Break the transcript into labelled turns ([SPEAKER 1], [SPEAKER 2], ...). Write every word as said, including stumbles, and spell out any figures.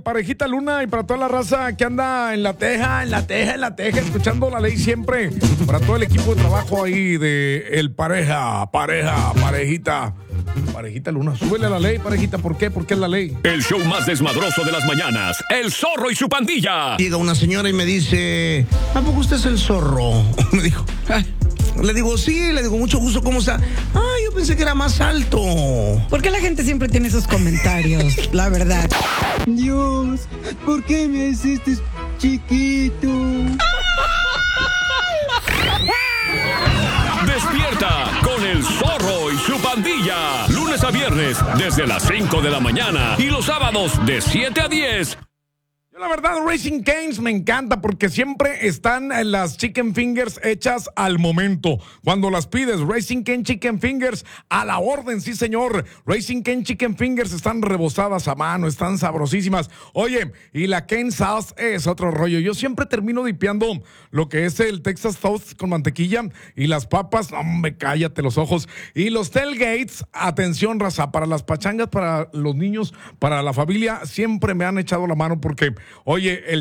[SPEAKER 1] el Parejita Luna y para toda la raza que anda en la teja, en la teja, en la teja, escuchando la ley siempre. Para todo el equipo de trabajo ahí de El Pareja, Pareja, Parejita. Parejita Luna, súbele a la ley, Parejita. ¿Por qué? ¿Por qué es la ley?
[SPEAKER 2] El show más desmadroso de las mañanas. El Zorro y su pandilla.
[SPEAKER 3] Llega una señora y me dice, ¿a poco usted es el Zorro? Me dijo, "Ay". Le digo, sí, le digo, mucho gusto, ¿cómo está? Ah, yo pensé que era más alto.
[SPEAKER 4] ¿Por qué la gente siempre tiene esos comentarios? La verdad.
[SPEAKER 5] Dios, ¿por qué me hiciste chiquito?
[SPEAKER 2] Despierta con el Zorro y su pandilla. Lunes a viernes desde las cinco de la mañana y los sábados de siete a diez.
[SPEAKER 1] Yo la verdad, Raising Cane's me encanta porque siempre están las chicken fingers hechas al momento. Cuando las pides, Raising Cane Chicken Fingers a la orden, sí señor. Raising Cane Chicken Fingers están rebozadas a mano, están sabrosísimas. Oye, y la Cane Sauce es otro rollo. Yo siempre termino dipeando lo que es el Texas Toast con mantequilla y las papas, hombre, cállate los ojos. Y los tailgates, atención raza, para las pachangas, para los niños, para la familia, siempre me han echado la mano porque, oye, el